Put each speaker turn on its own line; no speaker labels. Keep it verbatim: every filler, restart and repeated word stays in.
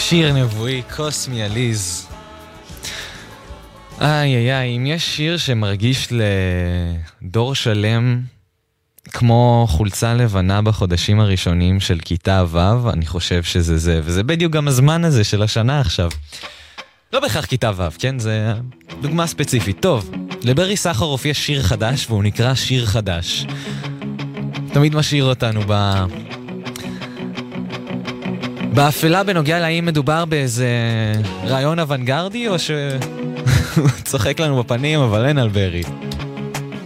שיר נבואי, קוסמי עליז. איי איי איי, אם יש שיר שמרגיש לדור שלם כמו חולצה לבנה בחודשים הראשונים של כיתה ו', אני חושב שזה זה, וזה בדיוק גם הזמן הזה של השנה עכשיו. לא בהכרח כיתה ו', כן? זה דוגמה ספציפית. טוב, לברי סחרוף יש שיר חדש, והוא נקרא שיר חדש. תמיד משאיר אותנו ב... באפלה בנוגע להאם מדובר באיזה רעיון אוונגרדי, או שהוא צוחק לנו בפנים, אבל אין על ברי.